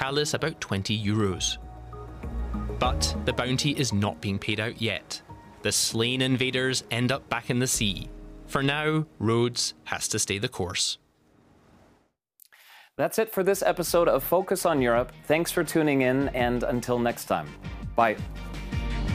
Callis about €20. But the bounty is not being paid out yet. The slain invaders end up back in the sea. For now, Rhodes has to stay the course. That's it for this episode of Focus on Europe. Thanks for tuning in, and until next time. Bye.